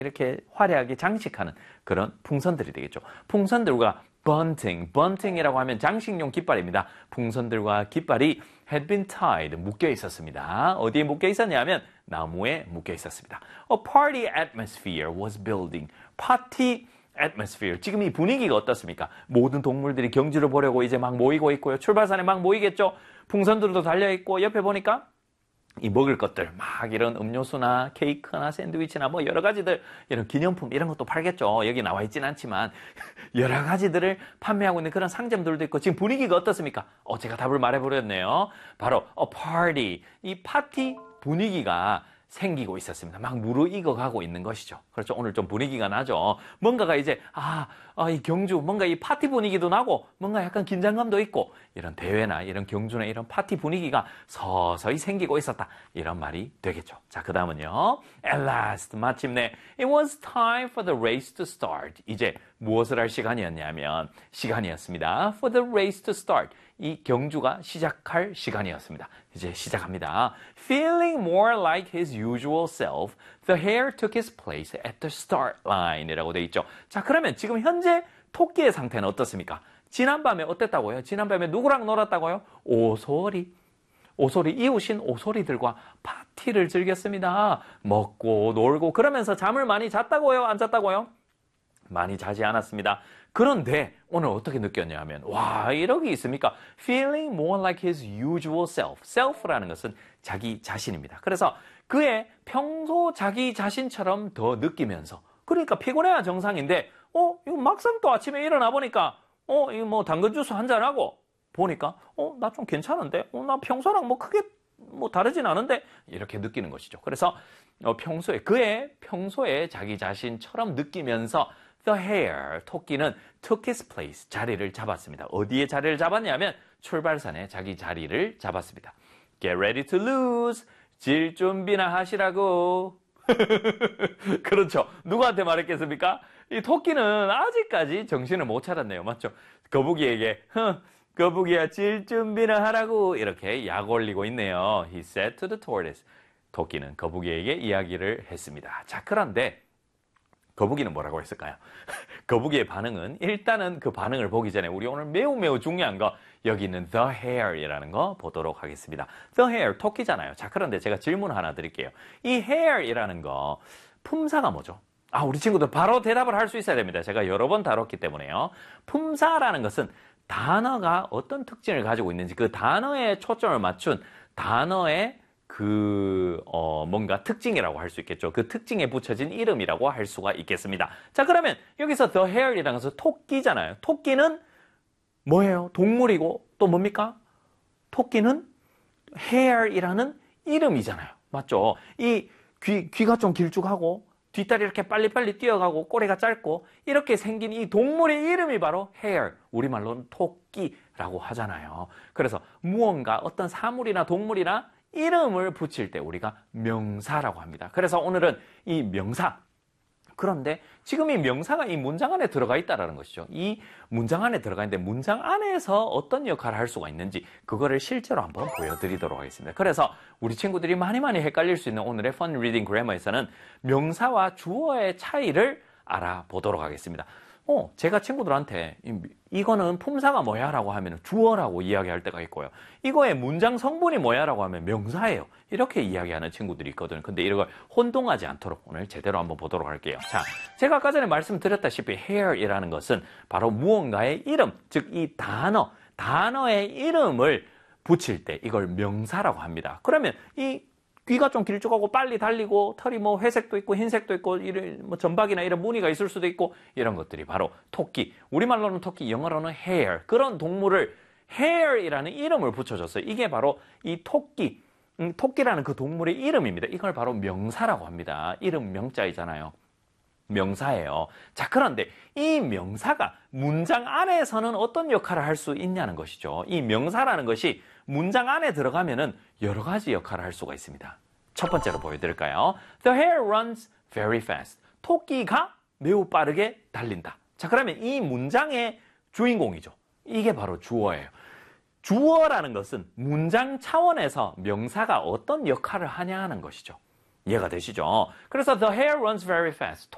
이렇게 화려하게 장식하는 그런 풍선들이 되겠죠. 풍선들과 bunting이라고 하면 장식용 깃발입니다. 풍선들과 깃발이 had been tied, 묶여 있었습니다. 어디에 묶여 있었냐면 나무에 묶여 있었습니다. A party atmosphere was building. 파티 atmosphere. 지금 이 분위기가 어떻습니까? 모든 동물들이 경주를 보려고 이제 막 모이고 있고요. 출발선에 막 모이겠죠. 풍선들도 달려있고 옆에 보니까 이 먹을 것들 막 이런 음료수나 케이크나 샌드위치나 뭐 여러 가지들 이런 기념품 이런 것도 팔겠죠. 여기 나와 있진 않지만 여러 가지들을 판매하고 있는 그런 상점들도 있고 지금 분위기가 어떻습니까? 제가 답을 말해버렸네요. 바로 a party. 이 파티 분위기가 생기고 있었습니다. 막 무르익어가고 있는 것이죠. 그렇죠. 오늘 좀 분위기가 나죠. 뭔가가 이제 이 경주 뭔가 이 파티 분위기도 나고 뭔가 약간 긴장감도 있고 이런 대회나 이런 경주나 이런 파티 분위기가 서서히 생기고 있었다. 이런 말이 되겠죠. 자, 그 다음은요. At last, 마침내 it was time for the race to start. 이제 무엇을 할 시간이었습니다. For the race to start. 이 경주가 시작할 시간이었습니다. 이제 시작합니다. Feeling more like his usual self, the hare took his place at the start line 이라고 되어 있죠. 자, 그러면 지금 현재 토끼의 상태는 어떻습니까? 지난밤에 어땠다고요? 지난밤에 누구랑 놀았다고요? 오소리, 이웃인 오소리들과 파티를 즐겼습니다. 먹고 놀고 그러면서 잠을 많이 잤다고요? 안 잤다고요? 많이 자지 않았습니다. 그런데 오늘 어떻게 느꼈냐면 이러기 있습니까? Feeling more like his usual self. Self라는 것은 자기 자신입니다. 그래서 그의 평소 자기 자신처럼 더 느끼면서 그러니까 피곤해야 정상인데 이거 막상 또 아침에 일어나 보니까 이거 뭐 당근 주스 한잔하고 보니까 나 좀 괜찮은데 나 평소랑 뭐 크게 뭐 다르진 않은데 이렇게 느끼는 것이죠. 그래서 그의 평소에 자기 자신처럼 느끼면서 The hare, 토끼는 took his place, 자리를 잡았습니다. 어디에 자리를 잡았냐면 출발선에 자기 자리를 잡았습니다. Get ready to lose, 질 준비나 하시라고. 그렇죠. 누구한테 말했겠습니까? 이 토끼는 아직까지 정신을 못 차렸네요. 맞죠? 거북이에게 거북이야 질 준비나 하라고 이렇게 약 올리고 있네요. He said to the tortoise. 토끼는 거북이에게 이야기를 했습니다. 자, 그런데 거북이는 뭐라고 했을까요? 거북이의 반응은 일단은 그 반응을 보기 전에 우리 오늘 매우 중요한 거 여기 있는 the hare이라는 거 보도록 하겠습니다. The hare, 토끼잖아요. 자, 그런데 제가 질문 하나 드릴게요. 이 hare이라는 거 품사가 뭐죠? 우리 친구들 바로 대답을 할 수 있어야 됩니다. 제가 여러 번 다뤘기 때문에요. 품사라는 것은 단어가 어떤 특징을 가지고 있는지 그 단어에 초점을 맞춘 단어의 뭔가 특징이라고 할 수 있겠죠. 그 특징에 붙여진 이름이라고 할 수가 있겠습니다. 자, 그러면 여기서 the hare이라는 것은 토끼잖아요. 토끼는 뭐예요? 동물이고 또 뭡니까? 토끼는 hare이라는 이름이잖아요. 맞죠? 이 귀가 좀 길쭉하고 뒷다리 이렇게 빨리빨리 뛰어가고 꼬리가 짧고 이렇게 생긴 이 동물의 이름이 바로 hare, 우리말로는 토끼라고 하잖아요. 그래서 무언가 어떤 사물이나 동물이나 이름을 붙일 때 우리가 명사라고 합니다. 그래서 오늘은 이 명사, 그런데 지금 이 명사가 이 문장 안에 들어가 있다는 것이죠. 이 문장 안에 들어가 있는데 문장 안에서 어떤 역할을 할 수가 있는지 그거를 실제로 한번 보여드리도록 하겠습니다. 그래서 우리 친구들이 많이 헷갈릴 수 있는 오늘의 Fun Reading Grammar에서는 명사와 주어의 차이를 알아보도록 하겠습니다. 제가 친구들한테 이거는 품사가 뭐야? 라고 하면 주어라고 이야기할 때가 있고요. 이거의 문장 성분이 뭐야? 라고 하면 명사예요. 이렇게 이야기하는 친구들이 있거든요. 근데 이걸 혼동하지 않도록 오늘 제대로 한번 보도록 할게요. 자, 제가 아까 전에 말씀드렸다시피 hare이라는 것은 바로 무언가의 이름, 즉 이 단어의 이름을 붙일 때 이걸 명사라고 합니다. 그러면 이 귀가 좀 길쭉하고 빨리 달리고 털이 뭐 회색도 있고 흰색도 있고 이런 뭐 점박이나 이런 무늬가 있을 수도 있고 이런 것들이 바로 토끼. 우리말로는 토끼, 영어로는 hare. 그런 동물을 hare이라는 이름을 붙여줬어요. 이게 바로 이 토끼, 토끼라는 그 동물의 이름입니다. 이걸 바로 명사라고 합니다. 이름 명자이잖아요. 명사예요. 자, 그런데 이 명사가 문장 안에서는 어떤 역할을 할 수 있냐는 것이죠. 이 명사라는 것이 문장 안에 들어가면은 여러 가지 역할을 할 수가 있습니다. 첫 번째로 보여드릴까요? The hare runs very fast. 토끼가 매우 빠르게 달린다. 자, 그러면 이 문장의 주인공이죠. 이게 바로 주어예요. 주어라는 것은 문장 차원에서 명사가 어떤 역할을 하냐 하는 것이죠. 이해가 되시죠? 그래서 the hare runs very fast.